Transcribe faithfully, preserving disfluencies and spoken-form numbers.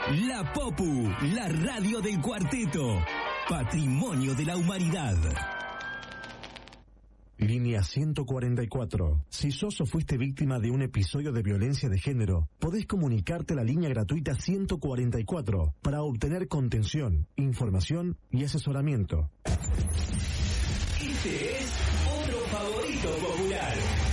La Popu, la radio del cuarteto. Patrimonio de la humanidad. Línea ciento cuarenta y cuatro. Si sos o fuiste víctima de un episodio de violencia de género, podés comunicarte a la línea gratuita ciento cuarenta y cuatro para obtener contención, información y asesoramiento. Este es otro favorito popular.